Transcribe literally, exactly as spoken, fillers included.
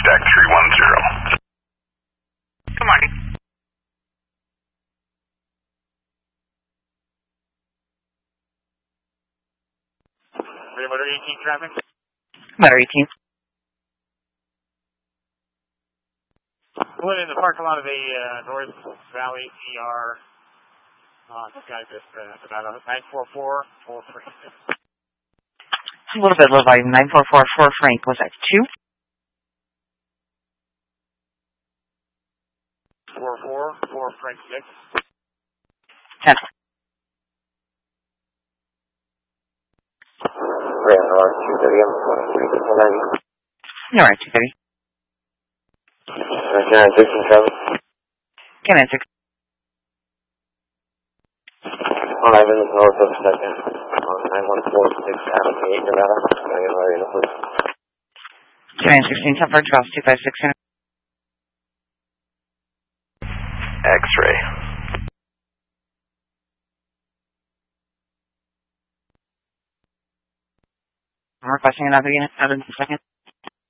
deck three one zero. Good morning. Motor eighteen traffic? Motor eighteen. Pulling in the parking lot of a uh, North Valley E R. Uh, this guy's just uh, about a nine four four four three. A little bit low volume. nine four four four Frank. Was that two? four four four Frank six. ten. Ran N R two thirty, I'm one ninety. N R two thirty. Can I sixteen traffic? Can I six? On Ivan is north of second. On nine one four six Adam eight, Nevada. Can I get Larry in the please? Can I sixteen Temper Charles two five six center? X-ray. I'm requesting another unit out in a second.